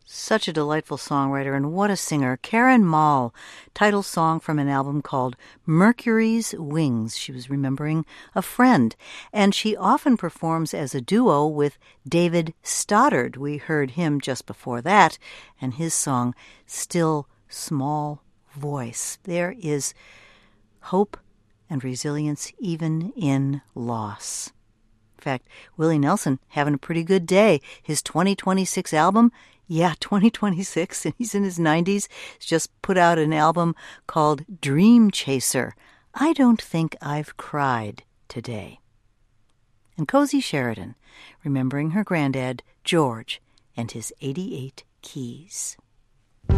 Such a delightful songwriter, and what a singer. Karen Mall, title song from an album called Mercury's Wings. She was remembering a friend, and she often performs as a duo with David Stoddard. We heard him just before that, and his song, Still Small Voice. There is hope and resilience even in loss. In fact, Willie Nelson having a pretty good day. His 2026 album, 2026, and he's in his 90s. He's just put out an album called Dream Chaser. I don't think I've cried today. And Cozy Sheridan, remembering her granddad, George, and his 88 keys.